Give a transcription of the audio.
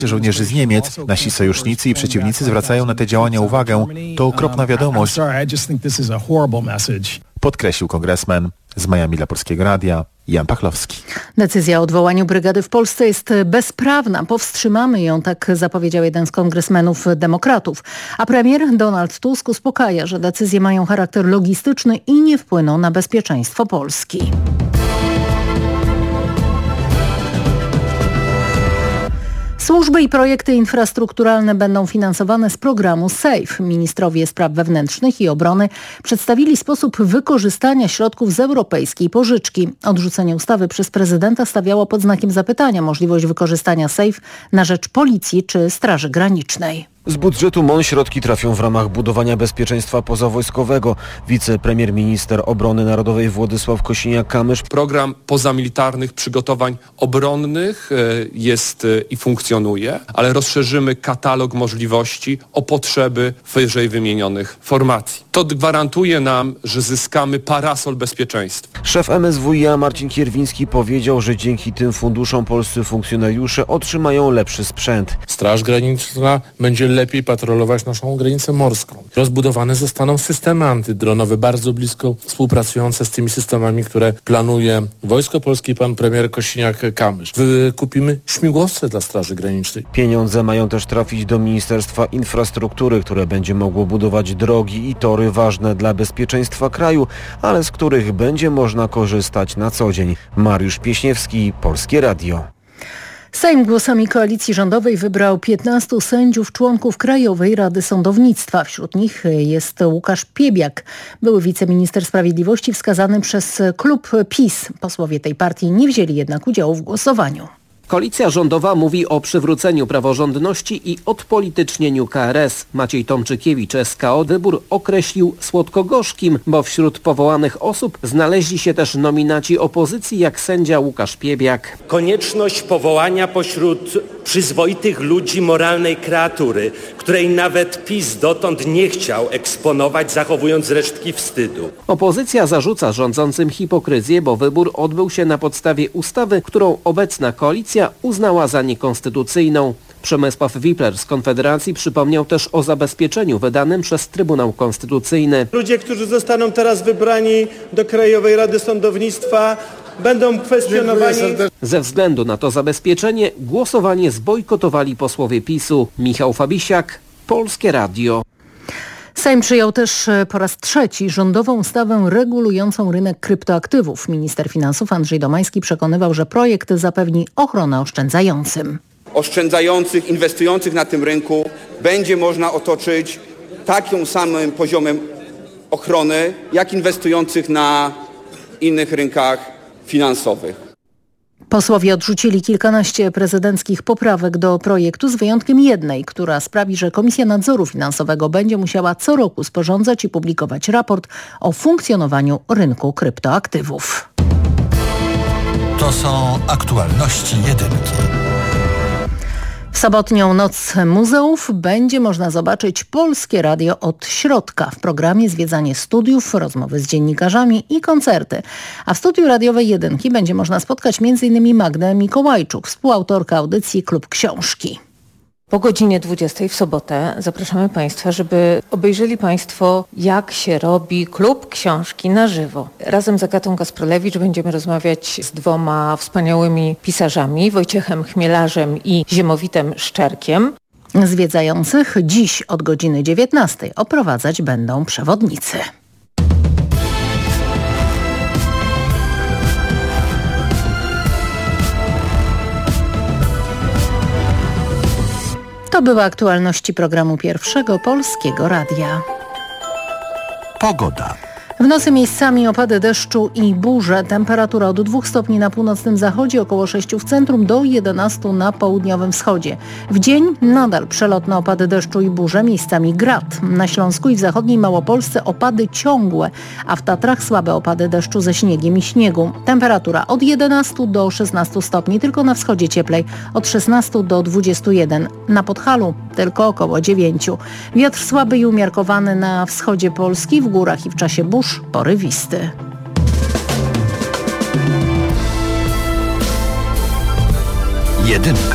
żołnierzy z Niemiec. Nasi sojusznicy i przeciwnicy zwracają na te działania uwagę. To okropna wiadomość, podkreślił kongresmen. Z Miami dla Polskiego Radia, Jan Pachlowski. Decyzja o odwołaniu brygady w Polsce jest bezprawna. Powstrzymamy ją, tak zapowiedział jeden z kongresmenów demokratów. A premier Donald Tusk uspokaja, że decyzje mają charakter logistyczny i nie wpłyną na bezpieczeństwo Polski. Służby i projekty infrastrukturalne będą finansowane z programu SAFE. Ministrowie spraw wewnętrznych i obrony przedstawili sposób wykorzystania środków z europejskiej pożyczki. Odrzucenie ustawy przez prezydenta stawiało pod znakiem zapytania możliwość wykorzystania SAFE na rzecz policji czy Straży Granicznej. Z budżetu MON środki trafią w ramach budowania bezpieczeństwa pozawojskowego. Wicepremier-minister obrony narodowej Władysław Kosiniak-Kamysz. Program pozamilitarnych przygotowań obronnych jest i funkcjonuje, ale rozszerzymy katalog możliwości o potrzeby wyżej wymienionych formacji. To gwarantuje nam, że zyskamy parasol bezpieczeństwa. Szef MSWiA Marcin Kierwiński powiedział, że dzięki tym funduszom polscy funkcjonariusze otrzymają lepszy sprzęt. Straż Graniczna będzie lepiej patrolować naszą granicę morską. Rozbudowane zostaną systemy antydronowe, bardzo blisko współpracujące z tymi systemami, które planuje Wojsko Polskie i pan premier Kosiniak-Kamysz. Wykupimy śmigłowce dla Straży Granicznej. Pieniądze mają też trafić do Ministerstwa Infrastruktury, które będzie mogło budować drogi i tory ważne dla bezpieczeństwa kraju, ale z których będzie można korzystać na co dzień. Mariusz Pieśniewski, Polskie Radio. Sejm głosami koalicji rządowej wybrał 15 sędziów członków Krajowej Rady Sądownictwa. Wśród nich jest Łukasz Piebiak, były wiceminister sprawiedliwości wskazany przez klub PiS. Posłowie tej partii nie wzięli jednak udziału w głosowaniu. Koalicja rządowa mówi o przywróceniu praworządności i odpolitycznieniu KRS. Maciej Tomczykiewicz, SKO, wybór określił słodko-gorzkim, bo wśród powołanych osób znaleźli się też nominaci opozycji, jak sędzia Łukasz Piebiak. Konieczność powołania pośród przyzwoitych ludzi moralnej kreatury, której nawet PiS dotąd nie chciał eksponować, zachowując resztki wstydu. Opozycja zarzuca rządzącym hipokryzję, bo wybór odbył się na podstawie ustawy, którą obecna koalicja uznała za niekonstytucyjną. Przemysław Wipler z Konfederacji przypomniał też o zabezpieczeniu wydanym przez Trybunał Konstytucyjny. Ludzie, którzy zostaną teraz wybrani do Krajowej Rady Sądownictwa, będą kwestionowani. Ze względu na to zabezpieczenie głosowanie zbojkotowali posłowie PiS-u. Michał Fabisiak, Polskie Radio. Sejm przyjął też po raz trzeci rządową ustawę regulującą rynek kryptoaktywów. Minister finansów Andrzej Domański przekonywał, że projekt zapewni ochronę oszczędzającym. Oszczędzających, inwestujących na tym rynku będzie można otoczyć takim samym poziomem ochrony, jak inwestujących na innych rynkach finansowych. Posłowie odrzucili kilkanaście prezydenckich poprawek do projektu z wyjątkiem jednej, która sprawi, że Komisja Nadzoru Finansowego będzie musiała co roku sporządzać i publikować raport o funkcjonowaniu rynku kryptoaktywów. To są aktualności jedynki. W sobotnią Noc Muzeów będzie można zobaczyć Polskie Radio od środka. W programie zwiedzanie studiów, rozmowy z dziennikarzami i koncerty. A w studiu radiowej jedynki będzie można spotkać m.in. Magdę Mikołajczuk, współautorkę audycji Klub Książki. Po godzinie 20 w sobotę zapraszamy Państwa, żeby obejrzeli Państwo, jak się robi Klub Książki na żywo. Razem z Agatą Kasprolewicz będziemy rozmawiać z dwoma wspaniałymi pisarzami, Wojciechem Chmielarzem i Ziemowitem Szczerkiem. Zwiedzających dziś od godziny 19 oprowadzać będą przewodnicy. To były aktualności programu Pierwszego Polskiego Radia. Pogoda. W nocy miejscami opady deszczu i burze. Temperatura od 2 stopni na północnym zachodzie, około 6 w centrum, do 11 na południowym wschodzie. W dzień nadal przelotne opady deszczu i burze, miejscami grad. Na Śląsku i w zachodniej Małopolsce opady ciągłe, a w Tatrach słabe opady deszczu ze śniegiem i śniegu. Temperatura od 11 do 16 stopni, tylko na wschodzie cieplej, od 16 do 21. Na Podhalu tylko około 9. Wiatr słaby i umiarkowany na wschodzie Polski, w górach i w czasie burz porywisty. Jedynka.